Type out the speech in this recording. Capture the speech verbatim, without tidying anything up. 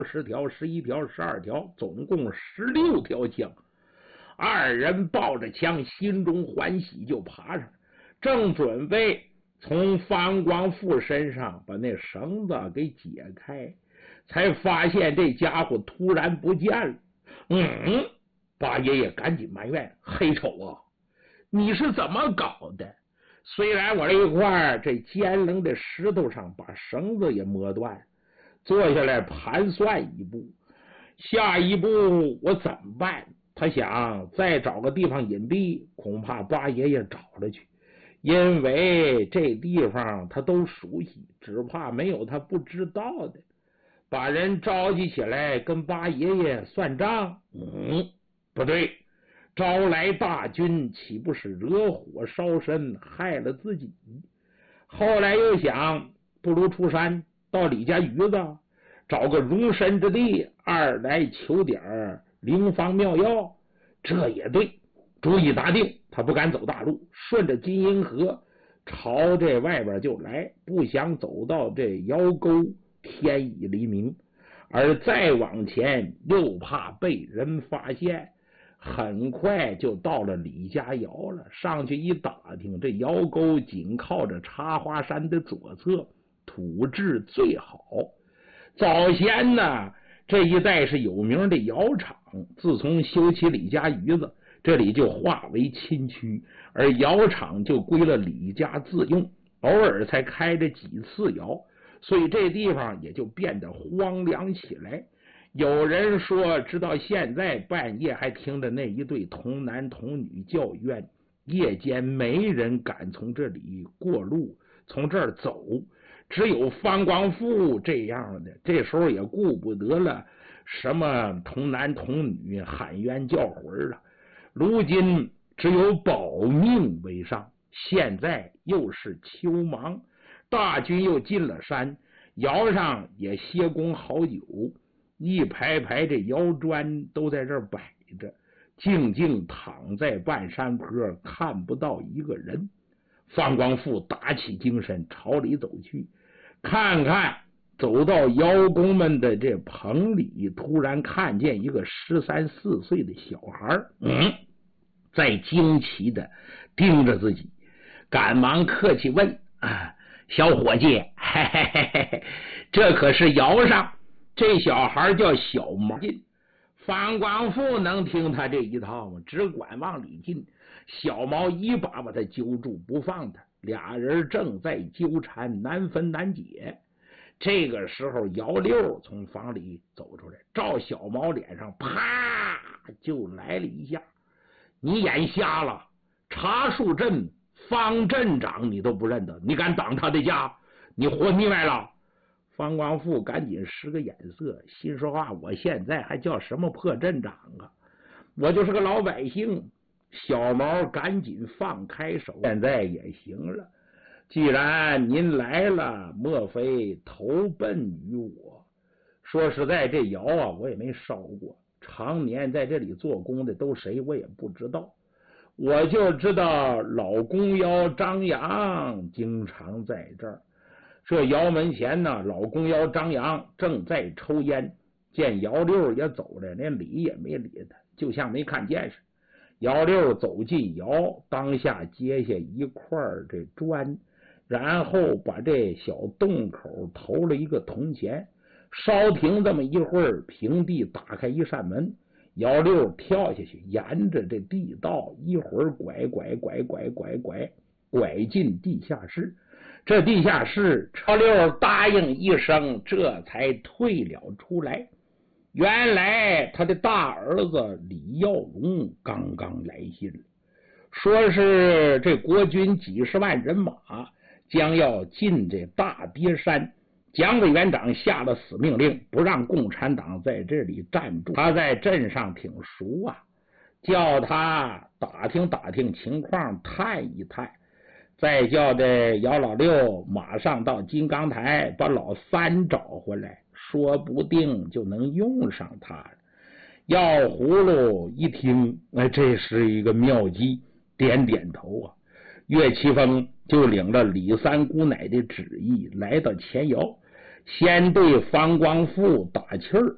十条、十一条、十二条，总共十六条枪。二人抱着枪，心中欢喜，就爬上，正准备从方光富身上把那绳子给解开，才发现这家伙突然不见了。嗯，八爷爷赶紧埋怨：“黑丑啊，你是怎么搞的？虽然我这一块这尖棱的石头上把绳子也磨断，坐下来盘算一步，下一步我怎么办？”他想再找个地方隐蔽，恐怕八爷爷找了去，因为这地方他都熟悉，只怕没有他不知道的。把人召集起来跟八爷爷算账，嗯，不对，招来大军岂不是惹火烧身，害了自己？后来又想，不如出山到李家鱼子找个容身之地，二来求点灵方妙药，这也对。主意打定，他不敢走大路，顺着金银河朝这外边就来，不想走到这窑沟，天已黎明，而再往前又怕被人发现。很快就到了李家窑了，上去一打听，这窑沟紧靠着茶花山的左侧，土质最好。早先呢，这一带是有名的窑厂，自从修起李家鱼子，这里就划为亲区，而窑厂就归了李家自用，偶尔才开着几次窑，所以这地方也就变得荒凉起来。有人说，直到现在半夜还听着那一对童男童女叫怨，夜间没人敢从这里过路，从这儿走，只有方光富这样的，这时候也顾不得了什么童男童女喊冤叫魂了，如今只有保命为上。现在又是秋忙，大军又进了山，窑上也歇工好久，一排排这窑砖都在这儿摆着，静静躺在半山坡，看不到一个人。方光富打起精神朝里走去，看看走到窑工们的这棚里，突然看见一个十三四岁的小孩，嗯，在惊奇的盯着自己，赶忙客气问：“啊，小伙计，嘿嘿嘿嘿，这可是窑上。”这小孩叫小毛进，方光富能听他这一套吗？只管往里进，小毛一把把他揪住不放他，俩人正在纠缠，难分难解。这个时候姚六从房里走出来，照小毛脸上啪就来了一下：“你眼瞎了？茶树镇方镇长你都不认得，你敢挡他的家，你活腻歪了？”方光富赶紧使个眼色，心说话，我现在还叫什么破镇长啊，我就是个老百姓。小毛赶紧放开手，现在也行了，既然您来了，莫非投奔于我？说实在，这窑啊我也没烧过，常年在这里做工的都谁我也不知道，我就知道老公窑张扬经常在这儿。这窑门前呢，老公窑张扬正在抽烟，见姚六也走了，连理也没理他，就像没看见似的。姚六走进窑，当下接下一块这砖，然后把这小洞口投了一个铜钱，稍停这么一会儿，平地打开一扇门，姚六跳下去，沿着这地道一会儿拐拐拐拐拐拐拐进地下室。这地下室，姚六答应一声，这才退了出来。原来他的大儿子李耀龙刚刚来信了，说是这国军几十万人马将要进这大别山，蒋委员长下了死命令，不让共产党在这里站住。他在镇上挺熟啊，叫他打听打听情况，探一探，再叫这姚老六马上到金刚台把老三找回来，说不定就能用上他了。药葫芦一听，哎，这是一个妙计，点点头啊。岳奇峰就领了李三姑奶的旨意，来到前窑，先对方光富打气儿，